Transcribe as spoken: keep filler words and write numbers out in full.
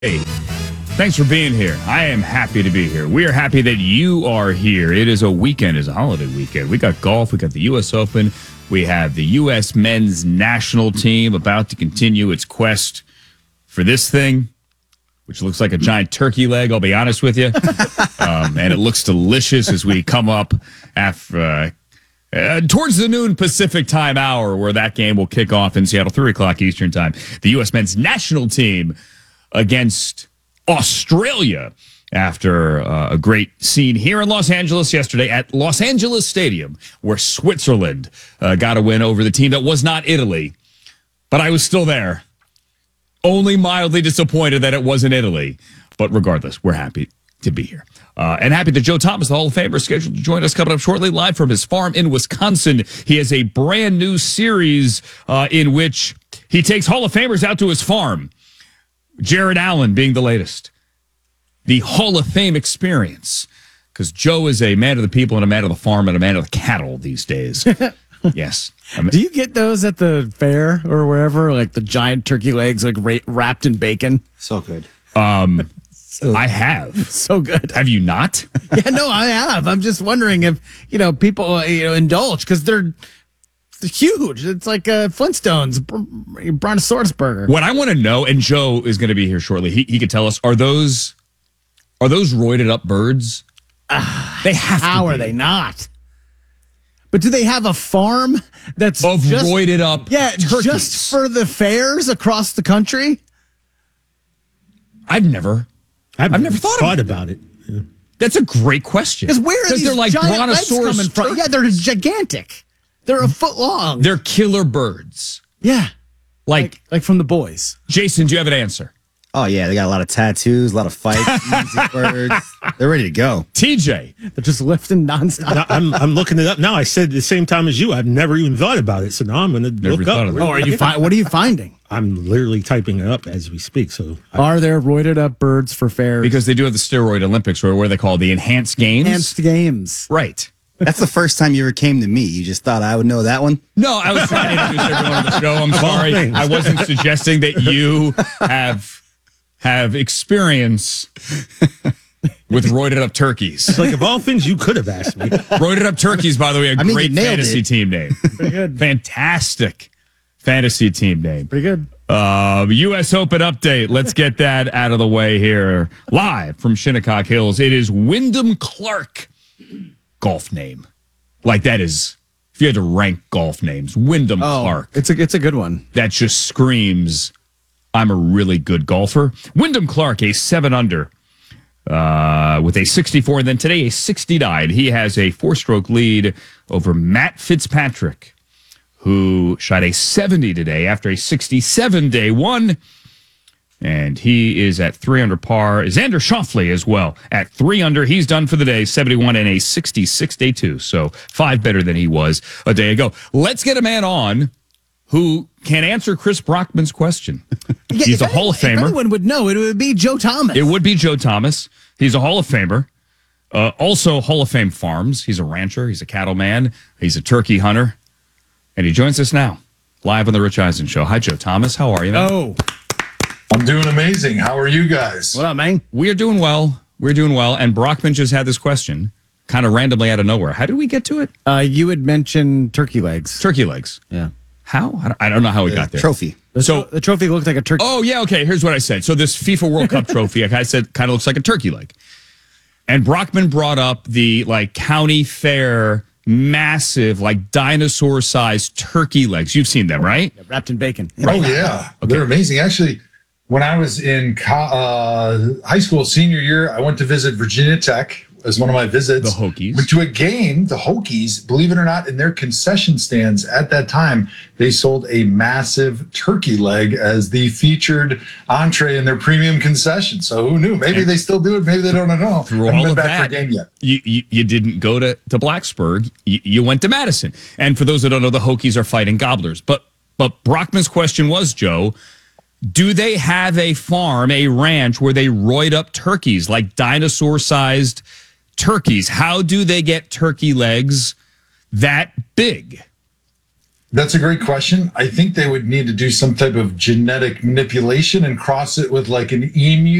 Hey, thanks for being here. I am happy to be here. We are happy that you are here. It is a weekend, it's a holiday weekend. We got golf, we got the U S Open, we have the U S men's national team about to continue its quest for this thing, which looks like a giant turkey leg, I'll be honest with you. um, and it looks delicious as we come up after, uh, uh, towards the noon Pacific time hour, where that game will kick off in Seattle, three o'clock Eastern time. The U S men's national team against Australia after uh, a great scene here in Los Angeles yesterday at Los Angeles Stadium, where Switzerland uh, got a win over the team that was not Italy. But I was still there. Only mildly disappointed that it wasn't Italy. But regardless, we're happy to be here. Uh, and happy that Joe Thomas, the Hall of Famer, is scheduled to join us coming up shortly, live from his farm in Wisconsin. He has a brand new series uh, in which he takes Hall of Famers out to his farm. Jared Allen being the latest. The Hall of Fame experience. Because Joe is a man of the people and a man of the farm and a man of the cattle these days. Yes. I mean, do you get those at the fair or wherever? Like the giant turkey legs, like ra- wrapped in bacon? So good. Um, so, I have. So good. Have you not? Yeah, no, I have. I'm just wondering if, you know, people, uh, you know, indulge because they're huge. It's like uh, Flintstones, Brontosaurus burger. What I want to know, and Joe is going to be here shortly. He he could tell us: are those are those roided up birds? Uh, they have. How to be. are they not? But do they have a farm that's of just, roided up? Yeah, turkeys? Just for the fairs across the country. I've never, I've, I've never thought, thought about, about it. it. Yeah. That's a great question. Because where are these they're like giant legs brontosaurus coming from? Yeah, they're gigantic. They're a foot long. They're killer birds. Yeah. Like, like, like from The Boys. Jason, do you have an answer? Oh, yeah. They got a lot of tattoos, a lot of fights, music birds. They're ready to go. T J. They're just lifting nonstop. Now, I'm, I'm looking it up now. I said at the same time as you. I've never even thought about it. So now I'm going to look up. Oh, are you fi- what are you finding? I'm literally typing it up as we speak. So I, Are there roided up birds for fairs? Because they do have the steroid Olympics, or what they call the enhanced games. Enhanced games. Right. That's the first time you ever came to me. You just thought I would know that one? No, I was trying to introduce everyone on the show. I'm sorry. I wasn't suggesting that you have have experience with roided up turkeys. it's like, of all things you could have asked me. Roided up turkeys, by the way, a I mean, great you nailed fantasy it. team name. Pretty good. Fantastic fantasy team name. Pretty good. Uh, U S Open update. Let's get that out of the way here. Live from Shinnecock Hills, it is Wyndham Clark. Golf name. Like that is, if you had to rank golf names, Wyndham Oh, Clark. it's a it's a good one. That just screams, I'm a really good golfer. Wyndham Clark, a seven under uh, with a sixty-four, and then today a sixty-nine. He has a four-stroke lead over Matt Fitzpatrick, who shot a seventy today after a sixty-seven day one. And he is at three under par. Xander Schauffele as well at three under. He's done for the day, seventy-one and a sixty-six day two. So five better than he was a day ago. Let's get a man on who can answer Chris Brockman's question. Yeah, He's a if Hall of anyone, Famer. If anyone would know, it would be Joe Thomas. It would be Joe Thomas. He's a Hall of Famer. Uh, also Hall of Fame farms. He's a rancher. He's a cattleman. He's a turkey hunter. And he joins us now, live on the Rich Eisen Show. Hi, Joe Thomas. How are you, man? Oh. I'm doing amazing. How are you guys? What up, man? We're doing well. We're doing well. And Brockman just had this question kind of randomly out of nowhere. How did we get to it? Uh, you had mentioned turkey legs. Turkey legs. Yeah. How? I don't, I don't know how we The got there. trophy. The, So- tro- the trophy looked like a turkey. Oh, yeah. Okay. Here's what I said. So this FIFA World Cup trophy, like I said, kind of looks like a turkey leg. And Brockman brought up the like county fair, massive, like dinosaur sized turkey legs. You've seen them, right? Wrapped in bacon. Oh, yeah. They're amazing. Actually, when I was in co- uh, high school senior year, I went to visit Virginia Tech as one of my visits. The Hokies. Went to a game, the Hokies, believe it or not, in their concession stands at that time, they sold a massive turkey leg as the featured entree in their premium concession. So who knew? Maybe they still do it. Maybe they don't know. Through I haven't all been of back that, for a game yet. You, you you didn't go to, to Blacksburg. You, you went to Madison. And for those that don't know, the Hokies are fighting gobblers. But but Brockman's question was, Joe, do they have a farm, a ranch where they roid up turkeys, like dinosaur-sized turkeys? How do they get turkey legs that big? That's a great question. I think they would need to do some type of genetic manipulation and cross it with like an emu